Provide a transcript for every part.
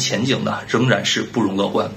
前景呢仍然是不容乐观。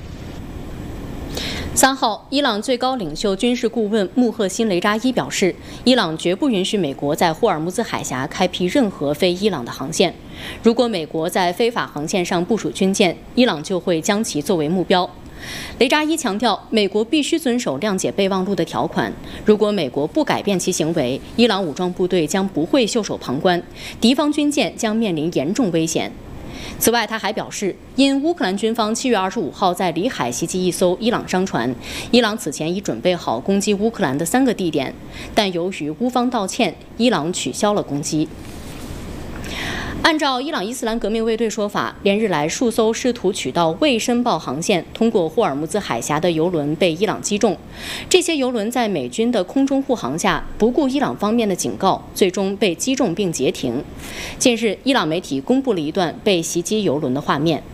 3号，伊朗最高领袖军事顾问穆赫辛·雷扎伊表示，伊朗绝不允许美国在霍尔木兹海峡开辟任何非伊朗的航线。如果美国在非法航线上部署军舰，伊朗就会将其作为目标。雷扎伊强调，美国必须遵守谅解备忘录的条款。如果美国不改变其行为，伊朗武装部队将不会袖手旁观，敌方军舰将面临严重危险。此外，他还表示，因乌克兰军方7月25号在里海袭击一艘伊朗商船，伊朗此前已准备好攻击乌克兰的3个地点，但由于乌方道歉，伊朗取消了攻击。按照伊朗伊斯兰革命卫队说法，连日来数艘试图取道未申报航线通过霍尔木兹海峡的油轮被伊朗击中。这些油轮在美军的空中护航下，不顾伊朗方面的警告，最终被击中并截停。近日，伊朗媒体公布了一段被袭击油轮的画面。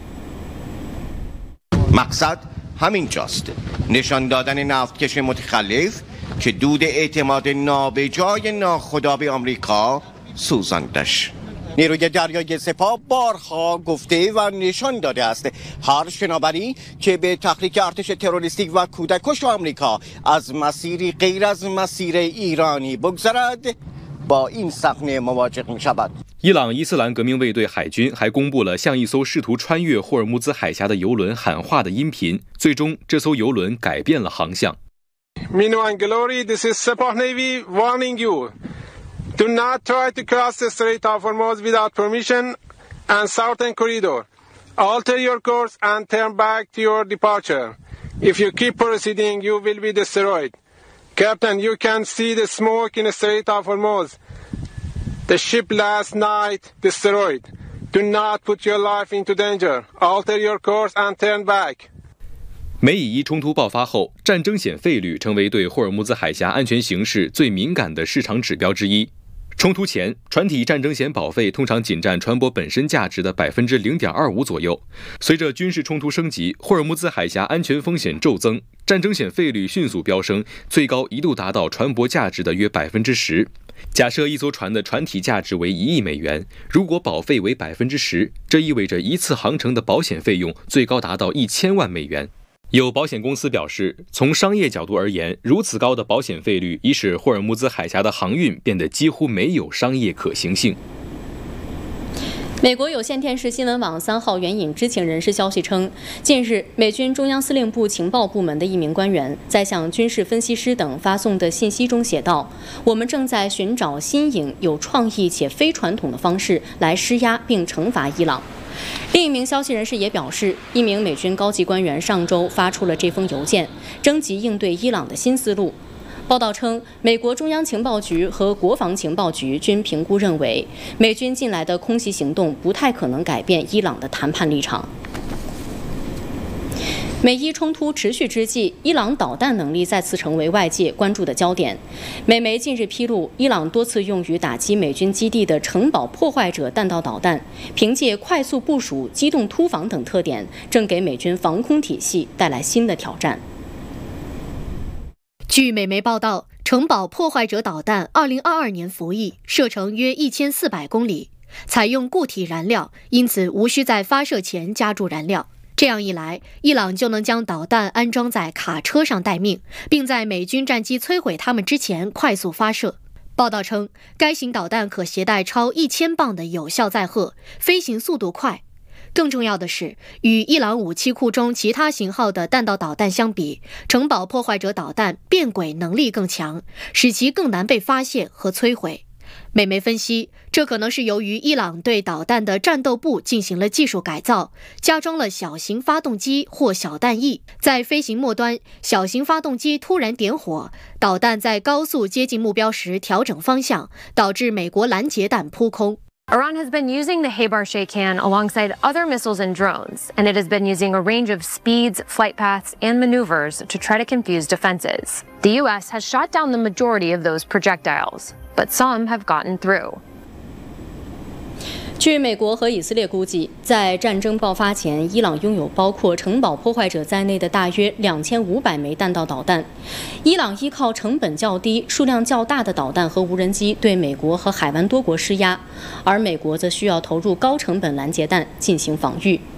مقصد همینجاست. نشان دادن نفتکش متخلف که دود اعتماد نابجای ناخودآگاه آمریکا سوزاندش. نیروی دریایی سپاه بارها گفته و نشان داده است هر شناوری که به تحریک ارتش تروریستی و کودککش آمریکا از مسیری غیر از مسیر ایرانی بگذرد با این صحنه مواجه می‌شود. 伊朗伊斯兰革命卫队海军还公布了向一艘试图穿越霍尔木兹海峡的油轮喊话的音频，最终这艘油轮改变了航向。 Mino and Glory, this is Sepah Navy warning you. Do not try to cross the Strait of Hormuz without permission and southern corridor. Alter your course and turn back to your departure. If you keep proceeding, you will be destroyed. Captain, you can see the smoke in the Strait of Hormuz. The ship last night destroyed. Do not put your life into danger. Alter your course and turn back. 美以伊冲突爆发后，战争险费率成为对霍尔木兹海峡安全形势最敏感的市场指标之一。冲突前，船体战争险保费通常仅占船舶本身价值的 0.25% 左右。随着军事冲突升级，霍尔木兹海峡安全风险骤增，战争险费率迅速飙升，最高一度达到船舶价值的约 10%。假设一艘船的船体价值为1亿美元，如果保费为 10%， 这意味着一次航程的保险费用最高达到1000万美元。有保险公司表示，从商业角度而言，如此高的保险费率已使霍尔木兹海峡的航运变得几乎没有商业可行性。 美国有线电视新闻网3号援引知情人士消息称，近日美军中央司令部情报部门的一名官员在向军事分析师等发送的信息中写道：“我们正在寻找新颖、有创意且非传统的方式来施压并惩罚伊朗。”另一名消息人士也表示，一名美军高级官员上周发出了这封邮件，征集应对伊朗的新思路。报道称，美国中央情报局和国防情报局均评估认为，美军近来的空袭行动不太可能改变伊朗的谈判立场。美伊冲突持续之际，伊朗导弹能力再次成为外界关注的焦点。美媒近日披露，伊朗多次用于打击美军基地的城堡破坏者弹道导弹，凭借快速部署、机动突防等特点，正给美军防空体系带来新的挑战。 据美媒报道，城堡破坏者导弹2022年服役，射程约1400公里，采用固体燃料，因此无需在发射前加注燃料。这样一来，伊朗就能将导弹安装在卡车上待命，并在美军战机摧毁它们之前快速发射。报道称，该型导弹可携带超1000磅的有效载荷，飞行速度快。更重要的是，与伊朗武器库中其他型号的弹道导弹相比，城堡破坏者导弹变轨能力更强，使其更难被发现和摧毁。美媒分析，这可能是由于伊朗对导弹的战斗部进行了技术改造，加装了小型发动机或小弹翼，在飞行末端，小型发动机突然点火，导弹在高速接近目标时调整方向，导致美国拦截弹扑空。 Iran has been using the Haybar Shaykan alongside other missiles and drones, and it has been using a range of speeds, flight paths, and maneuvers to try to confuse defenses. The U.S. has shot down the majority of those projectiles, but some have gotten through. 据美国和以色列估计，在战争爆发前，伊朗拥有包括城堡破坏者在内的大约2500枚弹道导弹。伊朗依靠成本较低、数量较大的导弹和无人机对美国和海湾多国施压，而美国则需要投入高成本拦截弹进行防御。